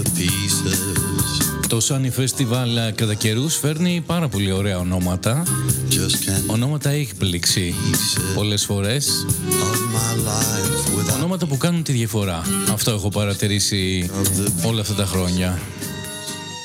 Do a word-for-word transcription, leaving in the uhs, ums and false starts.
Το Sunny Festival κατά καιρούς φέρνει πάρα πολύ ωραία ονόματα. Ονόματα έκπληξη πολλές φορές. Ονόματα που κάνουν τη διαφορά. Αυτό έχω παρατηρήσει όλα αυτά τα χρόνια.